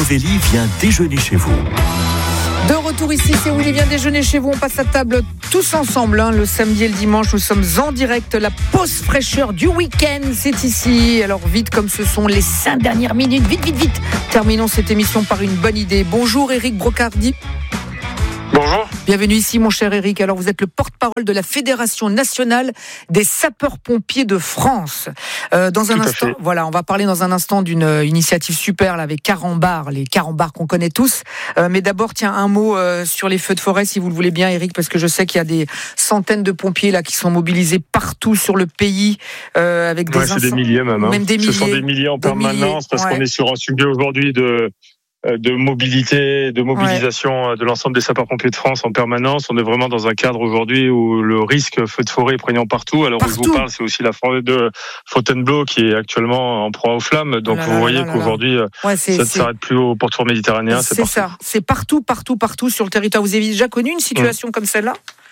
Novelli vient déjeuner chez vous. De retour ici, c'est Willy vient déjeuner chez vous. On passe à table tous ensemble, le samedi et le dimanche. Nous sommes en direct. La pause fraîcheur du week-end, c'est ici. Alors vite, comme ce sont les 5 dernières minutes, vite. Terminons cette émission par une bonne idée. Bonjour Éric Brocardi. Bonjour. Bienvenue ici, mon cher Éric. Alors, vous êtes le porte-parole de la Fédération nationale des sapeurs-pompiers de France. Dans un instant, voilà, on va parler dans un instant d'une initiative super là, avec Carambar, les Carambars qu'on connaît tous. Mais d'abord, tiens, un mot sur les feux de forêt, si vous le voulez bien, Éric, parce que je sais qu'il y a des centaines de pompiers là qui sont mobilisés partout sur le pays avec des c'est des milliers même des milliers. Ce sont des milliers en permanence parce qu'on est sur un sujet aujourd'hui de mobilité, de mobilisation de l'ensemble des sapeurs-pompiers de France en permanence. On est vraiment dans un cadre aujourd'hui où le risque feu de forêt est prégnant partout. Alors, où je vous parle, c'est aussi la forêt de Fontainebleau qui est actuellement en proie aux flammes. Donc, vous voyez qu'aujourd'hui, ça ne s'arrête plus au pourtour méditerranéen. C'est ça. C'est partout sur le territoire. Vous avez déjà connu une situation comme celle-là ?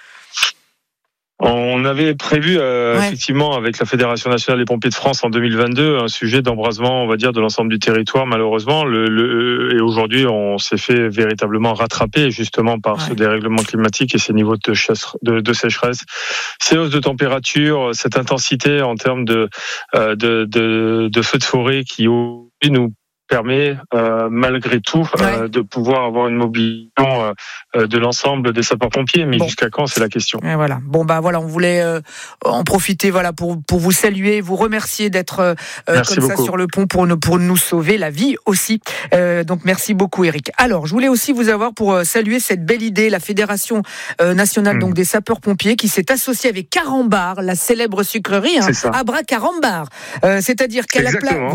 On avait prévu effectivement avec la Fédération nationale des pompiers de France en 2022 un sujet d'embrasement, on va dire, de l'ensemble du territoire. Malheureusement, et aujourd'hui, on s'est fait véritablement rattraper justement par ce dérèglement climatique et ces niveaux de sécheresse, ces hausses de température, cette intensité en termes de feux de forêt qui nous permet malgré tout de pouvoir avoir une mobilisation de l'ensemble des sapeurs-pompiers, mais jusqu'à quand, c'est la question. Et voilà. On voulait en profiter pour vous saluer, vous remercier d'être comme ça sur le pont pour nous sauver la vie aussi. Donc merci beaucoup Éric. Alors, je voulais aussi vous avoir pour saluer cette belle idée, la Fédération nationale donc des sapeurs-pompiers qui s'est associée avec Carambar, la célèbre sucrerie, Abra Carambar. C'est-à-dire qu'à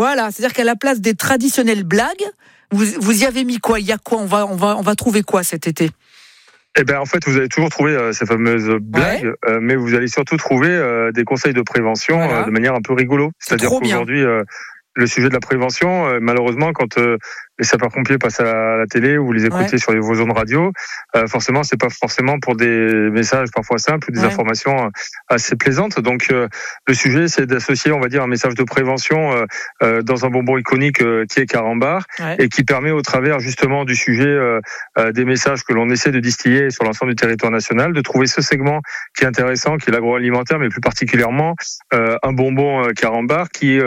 la place des traditionnelles blagues, vous y avez mis quoi ? Il y a quoi ? On va trouver quoi cet été ? En fait, vous allez toujours trouver ces fameuses blagues, mais vous allez surtout trouver des conseils de prévention de manière un peu rigolo. C'est-à-dire qu'aujourd'hui, le sujet de la prévention, malheureusement, quand les sapeurs-pompiers passent à la télé ou vous les écoutez sur vos zones radio, forcément, c'est pas forcément pour des messages parfois simples ou des informations assez plaisantes. Donc, le sujet, c'est d'associer, on va dire, un message de prévention dans un bonbon iconique qui est Carambar et qui permet, au travers justement du sujet des messages que l'on essaie de distiller sur l'ensemble du territoire national, de trouver ce segment qui est intéressant, qui est l'agroalimentaire, mais plus particulièrement un bonbon Carambar qui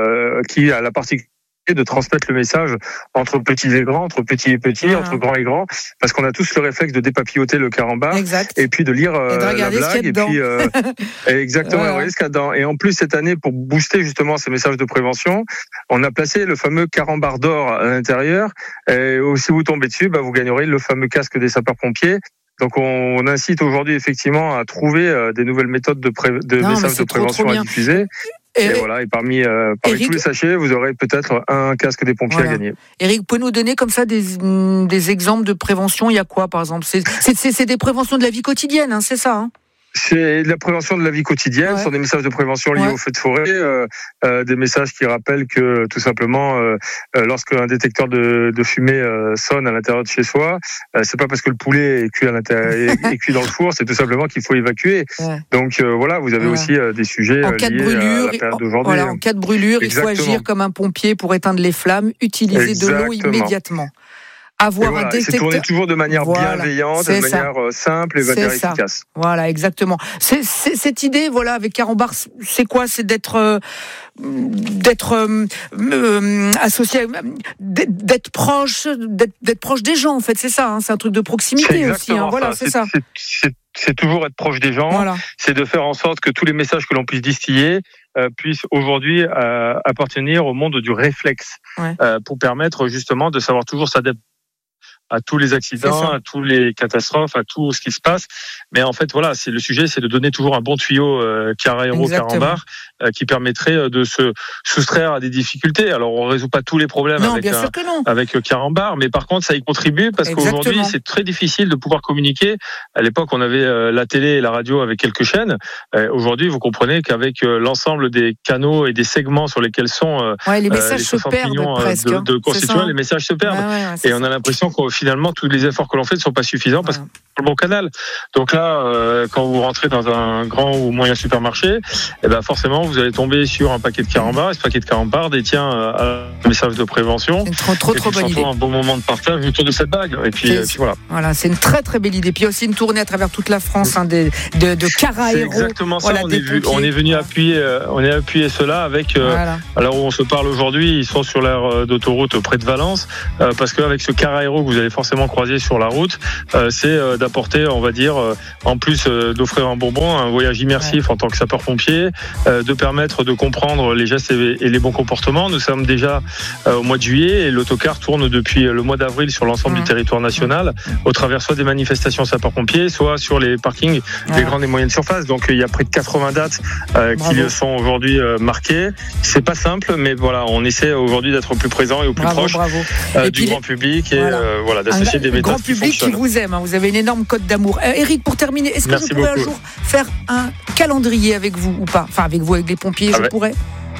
a la particularité de transmettre le message entre petits et grands, entre petits et petits, entre grands et grands, parce qu'on a tous le réflexe de dépapilloter le Carambar et puis de lire la blague et puis exactement regarder ce qu'il y a dedans. Et en plus cette année, pour booster justement ces messages de prévention, on a placé le fameux Carambar d'or à l'intérieur. Et si vous tombez dessus, vous gagnerez le fameux casque des sapeurs-pompiers. Donc on incite aujourd'hui effectivement à trouver des nouvelles méthodes de messages de prévention à diffuser. Et parmi Eric, tous les sachets, vous aurez peut-être un casque des pompiers à gagner. Éric, vous pouvez nous donner comme ça des exemples de prévention ? Il y a quoi, par exemple ? C'est des préventions de la vie quotidienne, c'est ça C'est de la prévention de la vie quotidienne, ce sont des messages de prévention liés aux feux de forêt, des messages qui rappellent que tout simplement, lorsqu'un détecteur de fumée sonne à l'intérieur de chez soi, c'est pas parce que le poulet est cuit est cuit dans le four, c'est tout simplement qu'il faut évacuer. Donc vous avez aussi des sujets liés à la période d'aujourd'hui. En cas de brûlure, il faut agir comme un pompier pour éteindre les flammes, utiliser de l'eau immédiatement. Un détecteur. C'est tourné toujours de manière bienveillante, de manière simple et de manière efficace. Voilà, exactement. Cette idée, avec Carambar, c'est quoi ? C'est d'être associé, d'être proche des gens, en fait. C'est ça. C'est un truc de proximité aussi. C'est ça. C'est toujours être proche des gens. C'est de faire en sorte que tous les messages que l'on puisse distiller puissent aujourd'hui appartenir au monde du réflexe, pour permettre justement de savoir toujours s'adapter à tous les accidents, à toutes les catastrophes, à tout ce qui se passe. Mais en fait, c'est le sujet, c'est de donner toujours un bon tuyau Carambar qui permettrait de se soustraire à des difficultés. Alors, on résout pas tous les problèmes avec Carambar, mais par contre, ça y contribue parce qu'aujourd'hui, c'est très difficile de pouvoir communiquer. À l'époque, on avait la télé et la radio avec quelques chaînes. Aujourd'hui, vous comprenez qu'avec l'ensemble des canaux et des segments sur lesquels sont les messages se perdent presque, de constituants, les messages se perdent. Et on a l'impression que finalement, tous les efforts que l'on fait ne sont pas suffisants parce que c'est le bon canal. Donc là, quand vous rentrez dans un grand ou moyen supermarché, forcément, vous allez tomber sur un paquet de carambars, et ce paquet de carambars détient un message de prévention. C'est trop bonne idée. Un bon moment de partage autour de cette bague. Et puis voilà. Voilà, c'est une très très belle idée. Puis il y a aussi une tournée à travers toute la France de Cara Héros. C'est exactement ça. On est venu appuyer cela avec. Alors où on se parle aujourd'hui, ils sont sur l'aire d'autoroute près de Valence, parce qu'avec ce Cara Héros que vous allez forcément croiser sur la route, c'est d'apporter, on va dire, en plus d'offrir un bonbon, un voyage immersif en tant que sapeur-pompier, de permettre de comprendre les gestes et les bons comportements. Nous sommes déjà au mois de juillet et l'autocar tourne depuis le mois d'avril sur l'ensemble du territoire national, au travers soit des manifestations sapeurs-pompiers, soit sur les parkings des grandes et moyennes surfaces. Donc il y a près de 80 dates qui sont aujourd'hui marquées. C'est pas simple, mais voilà, on essaie aujourd'hui d'être au plus présent et au plus proche du grand public et d'associer des méthodes. Grand public qui vous aime, vous avez une énorme cote d'amour. Eric, pour terminer, est-ce que je pourrais un jour faire un calendrier avec vous ou pas? Enfin, avec vous, avec les pompiers, je pourrais.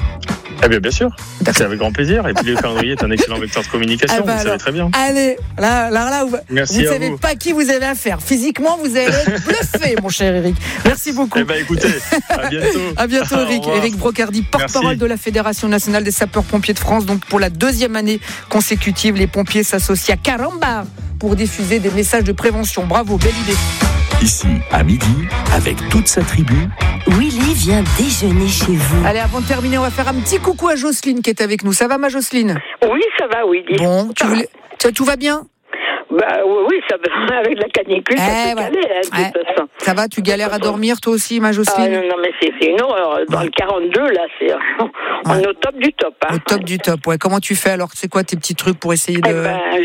Eh bien sûr, c'est avec grand plaisir. Et puis le calendrier est un excellent vecteur de communication, vous savez très bien. Allez, là vous ne savez pas qui vous avez affaire. Physiquement, vous allez être bluffé, mon cher Eric. Merci beaucoup. Écoutez, à bientôt. À bientôt, Eric. Eric Brocardi, porte-parole de la Fédération nationale des sapeurs-pompiers de France. Donc pour la 2e année consécutive, les pompiers s'associent à Carambar pour diffuser des messages de prévention. Bravo, belle idée. Ici, à midi, avec toute sa tribu, Willy vient déjeuner chez vous. Allez, avant de terminer, on va faire un petit coucou à Jocelyne qui est avec nous. Ça va, ma Jocelyne? Oui, ça va, Willy. Bon, tout va bien? Oui, ça va. Avec la canicule, ça peut caler, de toute façon. Ça va, tu galères à dormir toi aussi, ma Jocelyne? Non, mais c'est une horreur. Dans le 42, là, on est au top du top. Au top du top, ouais. Comment tu fais alors? C'est quoi tes petits trucs pour essayer de...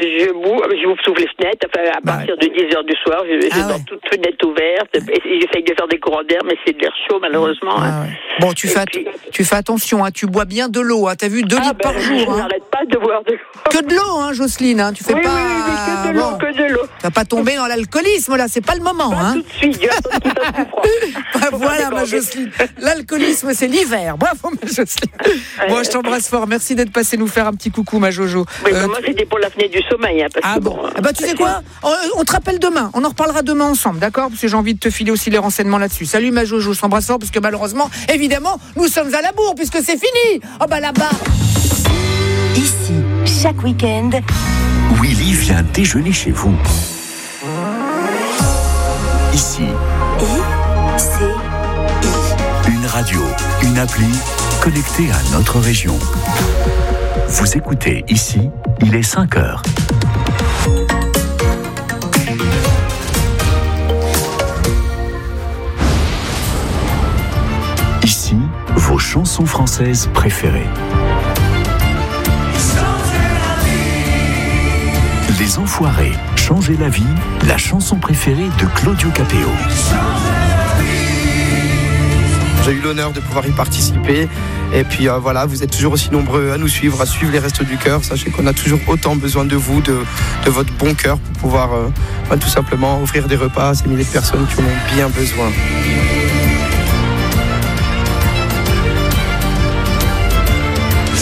je s'ouvre les fenêtres. Enfin, à partir de 10h du soir, je dors toutes fenêtres ouvertes. J'essaye de faire des courants d'air, mais c'est de l'air chaud, malheureusement. Bon, tu fais attention, tu bois bien de l'eau. T'as vu, 2 litres par jour. Je n'arrête pas de boire de l'eau. Que de l'eau, Jocelyne. Tu fais pas... Oui, que de l'eau, que de l'eau. Tu vas pas tomber dans l'alcoolisme, là. C'est pas le moment, tout de suite, voilà, ma Jocelyne. L'alcoolisme, c'est l'hiver. Bravo, ma Jocelyne. Bon, je t'embrasse fort. Merci d'être passé nous faire un petit coucou, ma Jojo. Oui, moi, c'était pour la fenêtre du sommeil. Tu sais quoi? On te rappelle demain. On en reparlera demain ensemble, d'accord? Parce que j'ai envie de te filer aussi les renseignements là-dessus. Salut, ma Jojo. Je t'embrasse fort parce que malheureusement, évidemment, nous sommes à la bourre puisque c'est fini. Là-bas. Ici, chaque week-end, Willy vient déjeuner chez vous. Ici. Une radio, une appli connectée à notre région. Vous écoutez ici, il est 5h. Ici, vos chansons françaises préférées. Les Enfoirés, Changer la vie, la chanson préférée de Claudio Capéo. J'ai eu l'honneur de pouvoir y participer. Et puis vous êtes toujours aussi nombreux à nous suivre, à suivre les Restos du Cœur. Sachez qu'on a toujours autant besoin de vous, de votre bon cœur pour pouvoir tout simplement offrir des repas à ces milliers de personnes qui en ont bien besoin.